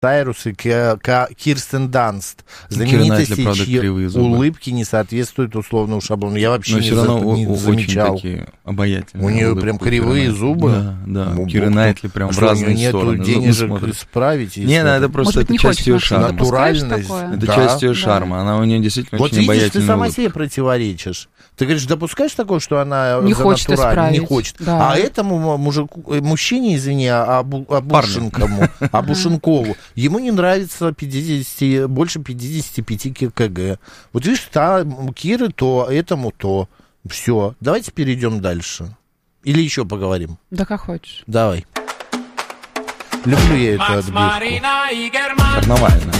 Сайрус и Кирстен Данст. Знаменитости, чьи улыбки не соответствуют условному шаблону. Я вообще не замечал. Очень такие обаятельные. У нее прям кривые зубы. Да. Кира Найтли прям в разные стороны. Нету денежек исправить. Нет, это просто часть ее шарма. Натуральность. Это часть ее шарма. Она у нее действительно очень обаятельная. Вот видишь, ты сама себе противоречишь. Ты говоришь, допускаешь такое, что она не хочет натурально, не хочет. Да. А этому мужчине, извини, Абушенкову, ему не нравится больше 55 кг. Вот видишь, Киры то, этому то. Все, давайте перейдем дальше. Или еще поговорим? Да как хочешь. Давай. Люблю я эту отбивку. Карнавальная.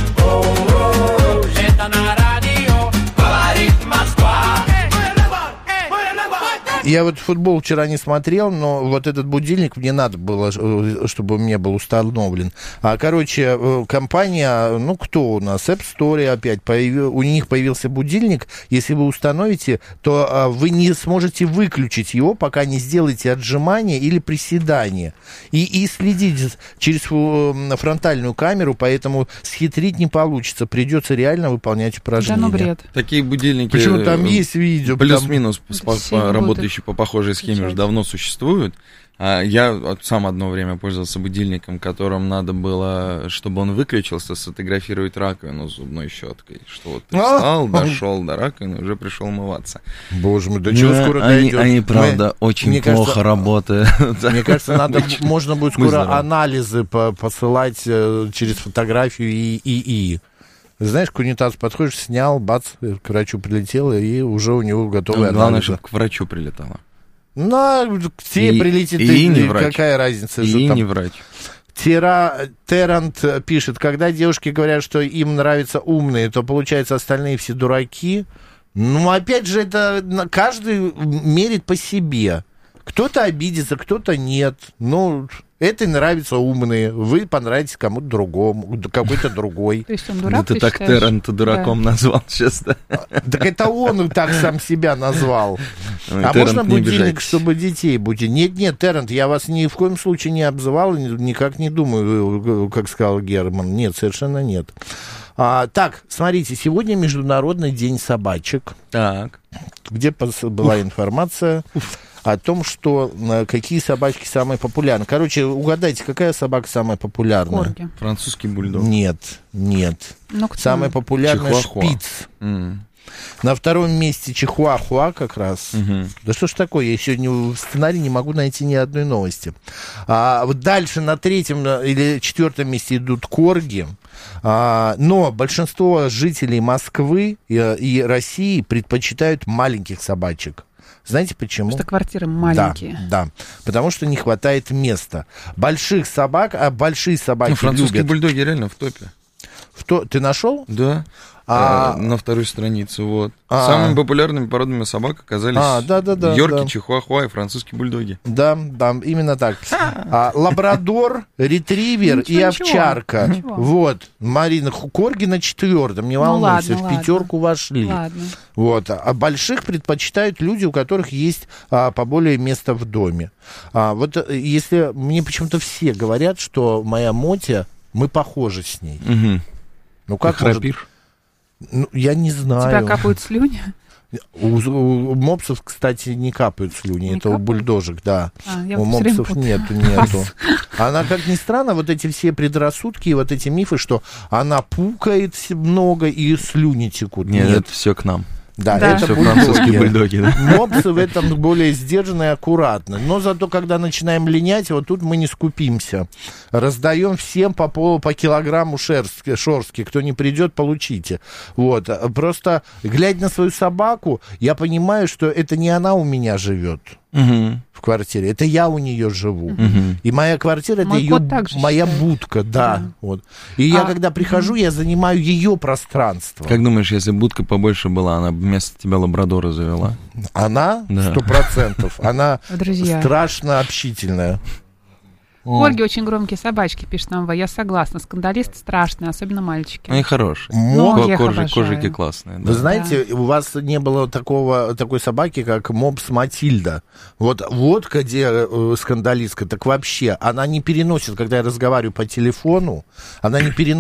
Я вот футбол вчера не смотрел, но вот этот будильник мне надо было, чтобы он мне был установлен. Короче, компания, кто у нас? App Store опять. У них появился будильник. Если вы установите, то вы не сможете выключить его, пока не сделаете отжимания или приседания. И следить через фронтальную камеру, поэтому схитрить не получится. Придется реально выполнять упражнения. Да, ну бред. Такие будильники... Почему там есть видео? Плюс-минус работающие по похожей схеме уже давно существуют. Я сам одно время пользовался будильником, которым надо было, чтобы он выключился, сфотографировать раковину зубной щеткой. Что вот ты встал, дошел до раковины, уже пришел умываться. Боже мой, до чего скоро дойдет? Они, правда, очень плохо работают. Мне кажется, можно будет скоро анализы посылать через фотографию и. Знаешь, к унитазу подходишь, снял, бац, к врачу прилетело, и уже у него готовый анализ. Главное, чтобы к врачу прилетало. К тебе прилетит, и не врач. Какая разница? И не врач. Террант пишет, когда девушки говорят, что им нравятся умные, то, получается, остальные все дураки. Опять же, это каждый мерит по себе. Кто-то обидится, кто-то нет. Этой нравятся умные, вы понравитесь кому-то другому, какой-то другой. То есть он дурак, ты так Террента дураком назвал сейчас, да? Так это он так сам себя назвал. А можно будильник, чтобы детей будить? Нет, Террент, я вас ни в коем случае не обзывал, никак не думаю, как сказал Герман. Нет, совершенно нет. Так, смотрите, сегодня Международный день собачек. Так. Где была информация о том, что какие собачки самые популярные. Короче, угадайте, какая собака самая популярная? Корги. Французский бульдог. Нет. Самая популярная шпиц. На втором месте чихуахуа как раз. Да что ж такое, я сегодня в сценарии не могу найти ни одной новости. Вот дальше на третьем или четвертом месте идут корги. Но большинство жителей Москвы и России предпочитают маленьких собачек. Знаете почему? Потому что квартиры маленькие. Да, потому что не хватает места. Больших собак, большие собаки французские бульдоги реально в топе. Ты нашел? Да. На второй странице, вот. Самыми популярными породами собак оказались йорки, чихуахуа и французские бульдоги. Да, именно так. Лабрадор, ретривер и овчарка. Ничего. Вот, Марина, корги на четвертом, не волнуйся, в пятерку вошли. Ладно. Вот. А больших предпочитают люди, у которых есть поболее места в доме. Вот если мне почему-то все говорят, что моя Мотя, мы похожи с ней. Как храпишь? Я не знаю. У тебя капают слюни? У мопсов, кстати, не капают слюни. У бульдожек, да. У мопсов нету. Она, как ни странно, вот эти все предрассудки и вот эти мифы, что она пукает много и слюни текут. Нет, это все к нам. Да, это все французские бульдоги. Да? Мопсы в этом более сдержанно и аккуратно. Но зато, когда начинаем линять, вот тут мы не скупимся. Раздаем всем по килограмму шорстки. Кто не придет, получите. Вот. Просто, глядя на свою собаку, я понимаю, что это не она у меня живет. В квартире. Это я у нее живу. И моя квартира, это ее, моя будка, да. Вот. И я, когда прихожу, я занимаю ее пространство. Как думаешь, если будка побольше была, она вместо тебя лабрадора завела? Она? 100%. Она страшно общительная. Корги очень громкие собачки, пишет нам Я согласна. Скандалисты страшные, особенно мальчики. Они хорошие. Коржики классные. Да. Вы знаете, у вас не было такой собаки, как мопс Матильда. Вот где скандалистка, так вообще, она не переносит, когда я разговариваю по телефону, она не переносит